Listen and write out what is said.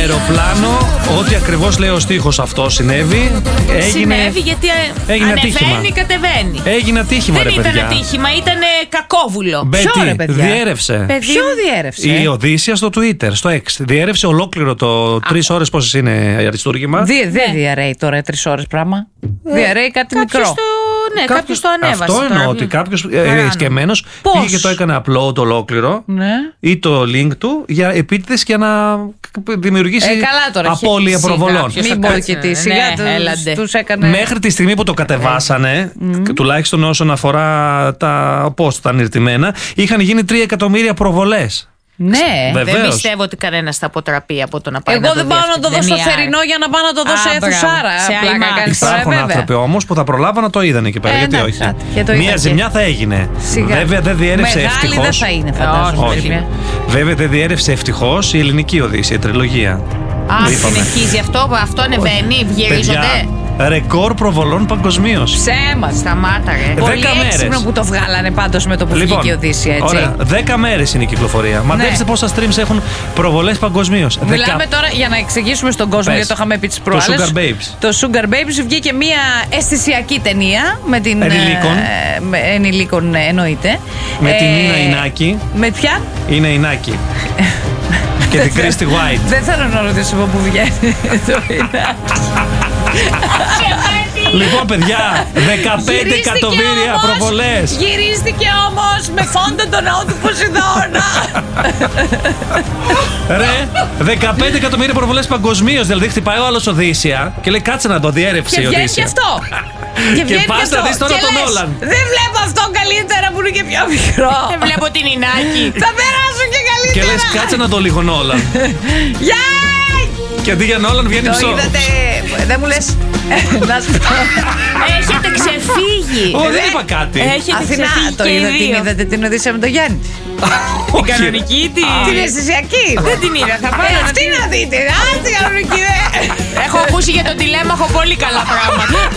αεροπλάνο, ό,τι ακριβώς λέει ο στίχος αυτό συνέβη. Συνέβη γιατί ανεβαίνει, κατεβαίνει. Έγινε ατύχημα, ρε παιδιά. Δεν ήταν ατύχημα, ήταν κακόβουλο. Μπέτη, διέρευσε. Ποιο διέρευσε? Η Οδύσσια στο Twitter, στο X. Διέρευσε ολόκληρο το 3 ώρες πόσες είναι αριστούργημα. Δεν διαρρέει τώρα 3 ώρες πράγμα. Διαρρέει κάτι μικρό. Ναι, κάποιος το ανέβασε. Αυτό εννοώ, ότι κάποιος εσκεμμένος πήγε και το έκανε upload ολόκληρο, ή το link του για επίτηδες και να δημιουργήσει απώλεια προβολών. Μην πω και τι, σιγά τους έκανε. Μέχρι τη στιγμή που το κατεβάσανε, τουλάχιστον όσον αφορά τα post τα ανηρτημένα, είχαν γίνει 3 εκατομμύρια προβολές. Ναι, δεν πιστεύω ότι κανένας θα αποτραπεί από το να πάει. Εγώ δεν πάω να το δώσω θερινό για να πάω να το δώσω αιθουσάρα. Υπάρχουν άνθρωποι όμως που θα προλάβαν να το είδαν εκεί πέρα. Γιατί όχι. Μία ζημιά θα έγινε. Βέβαια δεν διέρευσε ευτυχώς. Μεγάλη δεν θα είναι, φαντάζομαι. Βέβαια δεν διέρευσε ευτυχώς η ελληνική Οδύσσια, η τριλογία. Συνεχίζει αυτό ανεβαίνει, γυρίζονται. Ρεκόρ προβολών παγκοσμίως. Ψέμα. Σταμάτα, ρε. Πολύ έξυπνο που το βγάλανε πάντως με το που βγήκε η Οδύσσια, έτσι. Ωραία. 10 μέρες είναι η κυκλοφορία. Μαντέψτε πόσα streams έχουν προβολές παγκοσμίως. Μιλάμε τώρα για να εξηγήσουμε στον κόσμο, γιατί το είχαμε πει τις προάλλες. Το Sugar Babes. Το Sugar Babes βγήκε μια αισθησιακή ταινία με την. Ενηλίκων εννοείται. Με την Νίνα Ινάκη. Με ποια? Είναι Ινάκη. Και την Κρίστη White. Δεν θέλω να ρωτήσω από πού βγαίνει. Λοιπόν, παιδιά, 15 εκατομμύρια προβολές. Γυρίστηκε όμως με φόντο τον ναό του Ποσειδώνα. Ρε, 15 εκατομμύρια προβολές παγκοσμίως. Δηλαδή, χτυπάει ο άλλος Οδύσσια και λέει κάτσε να το διέρευσε η Οδύσσια. Και βγαίνει και αυτό. Και πας να δεις τώρα τον Όλαν. Δεν βλέπω αυτό καλύτερα που είναι και πιο μικρό. Δεν βλέπω την Ινάκη. Θα περάσω και καλύτερα. Και λες κάτσε να το λίγο Όλαν. Γεια! Και αντί για Όλαν βγαίνει ψώ. Το είδατε, δεν μου λες. Να σου πω. Έχετε ξεφύγει. Δεν είπα κάτι. Αθηνά, το είδατε την Οδύσσια με τον Γιάννη. Την κανονική την αισθησιακή. Δεν την είδα, θα πάω αυτή να δείτε. Την κανονική. Έχω ακούσει για τον τηλέμαχο πολύ καλά πράγματα.